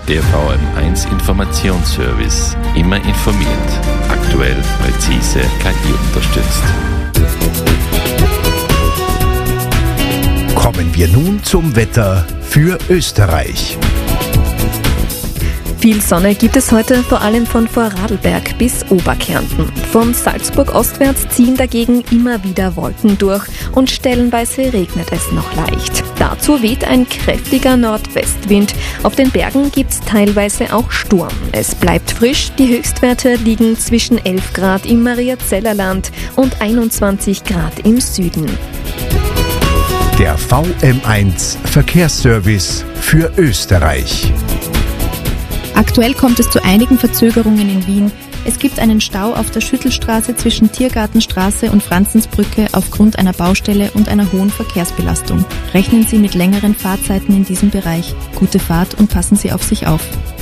Der VM1 Informationsservice. Immer informiert. Aktuell, präzise, KI unterstützt. Kommen wir nun zum Wetter für Österreich. Viel Sonne gibt es heute, vor allem von Vorarlberg bis Oberkärnten. Von Salzburg ostwärts ziehen dagegen immer wieder Wolken durch und stellenweise regnet es noch leicht. Dazu weht ein kräftiger Nordwestwind. Auf den Bergen gibt es teilweise auch Sturm. Es bleibt frisch, die Höchstwerte liegen zwischen 11 Grad im Mariazellerland und 21 Grad im Süden. Der VM1 Verkehrsservice für Österreich. Aktuell kommt es zu einigen Verzögerungen in Wien. Es gibt einen Stau auf der Schüttelstraße zwischen Tiergartenstraße und Franzensbrücke aufgrund einer Baustelle und einer hohen Verkehrsbelastung. Rechnen Sie mit längeren Fahrzeiten in diesem Bereich. Gute Fahrt und passen Sie auf sich auf.